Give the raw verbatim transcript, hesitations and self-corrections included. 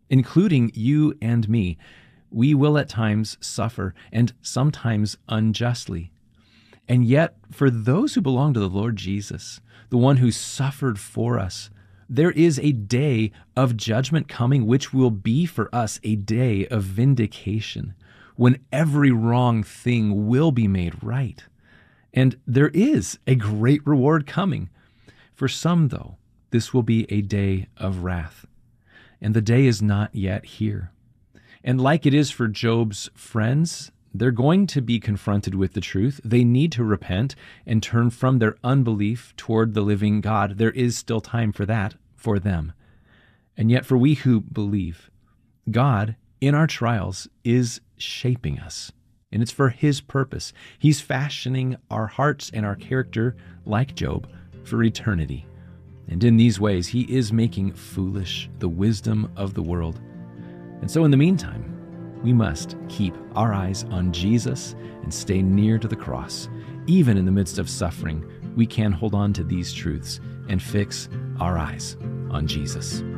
including you and me. We will at times suffer, and sometimes unjustly. And yet, for those who belong to the Lord Jesus, the one who suffered for us, there is a day of judgment coming, which will be for us a day of vindication, when every wrong thing will be made right. And there is a great reward coming. For some, though, this will be a day of wrath, and the day is not yet here. And like it is for Job's friends, they're going to be confronted with the truth. They need to repent and turn from their unbelief toward the living God. There is still time for that for them. And yet for we who believe, God, in our trials, is shaping us. And it's for His purpose. He's fashioning our hearts and our character, like Job, for eternity. And in these ways, He is making foolish the wisdom of the world. And so in the meantime, we must keep our eyes on Jesus and stay near to the cross. Even in the midst of suffering, we can hold on to these truths and fix our eyes on Jesus.